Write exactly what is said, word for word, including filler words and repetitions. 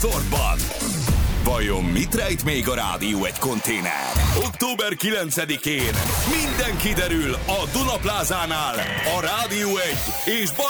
Resortban. Vajon mit rejt még a Rádió egy konténer? október kilencedikén minden kiderül a Duna Plázánál, a Rádió egy és Balázs